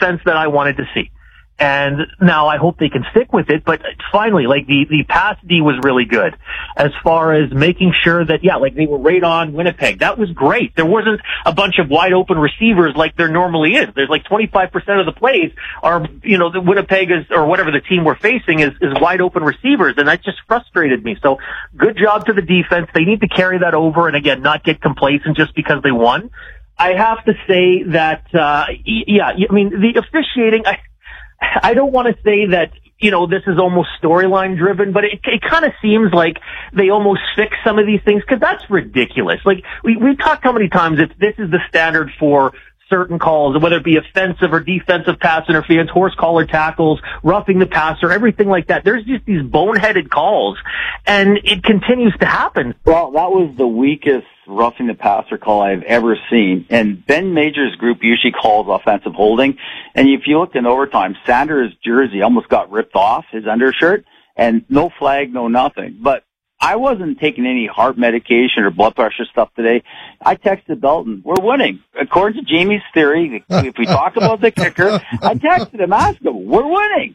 defense that I wanted to see. And now I hope they can stick with it, but finally, like, the pass D was really good as far as making sure that, like, they were right on Winnipeg. That was great. There wasn't a bunch of wide open receivers like there normally is. There's like 25% of the plays are, the Winnipeg is, or whatever the team we're facing is wide open receivers, and that just frustrated me. So good job to the defense. They need to carry that over and, again, not get complacent just because they won. I have to say that, the officiating, I don't want to say that, this is almost storyline driven, but it kind of seems like they almost fix some of these things, because that's ridiculous. Like, we talked how many times this is the standard for certain calls, whether it be offensive or defensive pass interference, horse collar tackles, roughing the passer, everything like that. There's just these boneheaded calls, and it continues to happen. Well, that was the weakest roughing the passer call I've ever seen. And Ben Major's group usually calls offensive holding. And if you looked in overtime, Sanders' jersey almost got ripped off, his undershirt, and no flag, no nothing. But I wasn't taking any heart medication or blood pressure stuff today. I texted Belton, we're winning. According to Jamie's theory, if we talk about the kicker, I texted him, asked him, we're winning.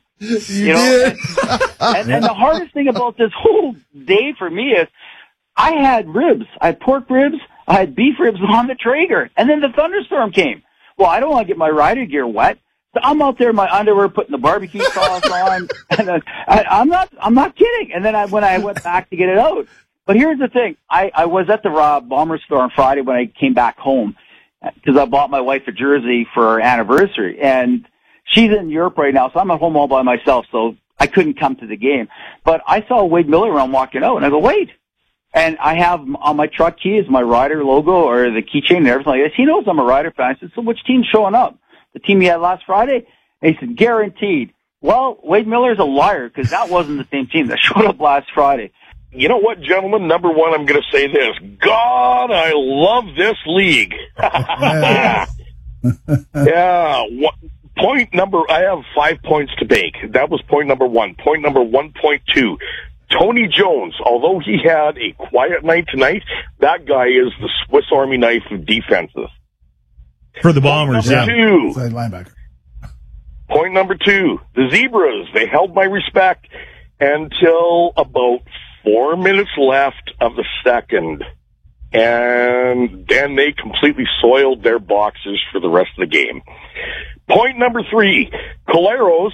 And the hardest thing about this whole day for me is I had ribs. I had pork ribs. I had beef ribs on the Traeger. And then the thunderstorm came. Well, I don't want to get my rider gear wet. So I'm out there in my underwear putting the barbecue sauce on. And then I'm not kidding. And then when I went back to get it out. But here's the thing. I was at the Bomber store on Friday when I came back home, because I bought my wife a jersey for our anniversary. And she's in Europe right now, so I'm at home all by myself, so I couldn't come to the game. But I saw Wade Miller around walking out, and I go, Wade. And I have on my truck key is my Rider logo or the keychain and everything like this. He knows I'm a Rider fan. I said, so which team's showing up? The team you had last Friday? And he said, guaranteed. Well, Wade Miller's a liar, because that wasn't the same team that showed up last Friday. You know what, gentlemen? Number one, I'm going to say this. God, I love this league. I have 5 points to bake. That was point number one. Point number 1.2. Tony Jones, although he had a quiet night tonight, that guy is the Swiss Army knife of defenses. For the Bombers, Point number two. Side linebacker. Point number two, the Zebras, they held my respect until about 4 minutes left of the second. And then they completely soiled their boxes for the rest of the game. Point number three, Collaros,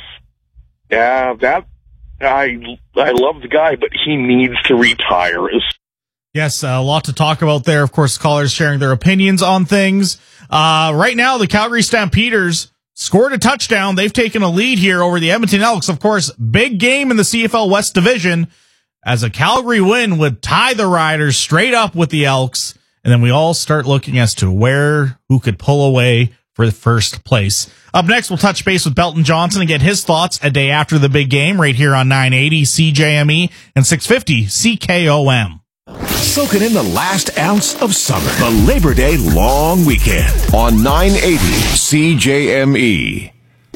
I love the guy, but he needs to retire. Yes, a lot to talk about there. Of course, callers sharing their opinions on things. Right now, the Calgary Stampeders scored a touchdown. They've taken a lead here over the Edmonton Elks. Of course, big game in the CFL West Division, as a Calgary win would tie the Riders straight up with the Elks. And then we all start looking as to who could pull away for the first place. Up next, we'll touch base with Belton Johnson and get his thoughts a day after the big game right here on 980 CJME and 650 CKOM. Soaking in the last ounce of summer. The Labor Day long weekend on 980 CJME.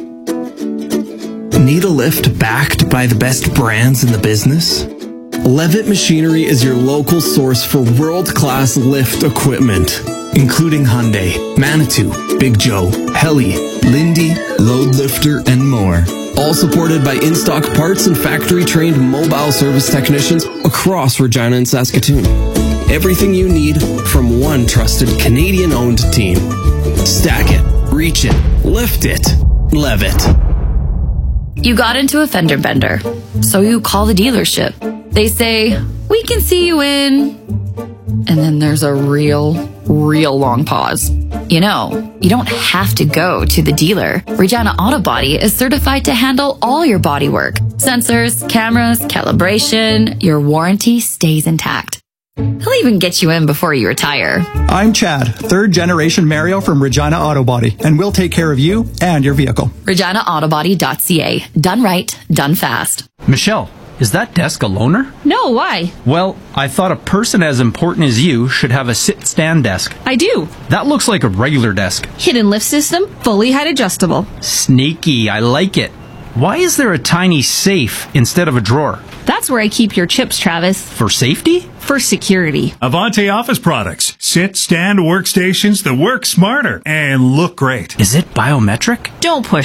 Need a lift backed by the best brands in the business? Levitt Machinery is your local source for world-class lift equipment, including Hyundai, Manitou, Big Joe, Heli, Lindy, Load Lifter, and more. All supported by in-stock parts and factory-trained mobile service technicians across Regina and Saskatoon. Everything you need from one trusted Canadian-owned team. Stack it, reach it, lift it, Levitt. You got into a fender bender, so you call the dealership. They say, we can see you in... And then there's a real long pause. You don't have to go to the dealer. Regina Auto Body is certified to handle all your body work. Sensors, cameras, calibration, your warranty stays intact. He'll even get you in before you retire. I'm Chad, third generation Mario from Regina Auto Body, and we'll take care of you and your vehicle. ReginaAutoBody.ca. Done right, done fast. Michelle, is that desk a loaner? No, why? Well, I thought a person as important as you should have a sit-stand desk. I do. That looks like a regular desk. Hidden lift system, fully height adjustable. Sneaky, I like it. Why is there a tiny safe instead of a drawer? That's where I keep your chips, Travis. For safety? For security. Avante Office Products. Sit, stand workstations that work smarter and look great. Is it biometric? Don't push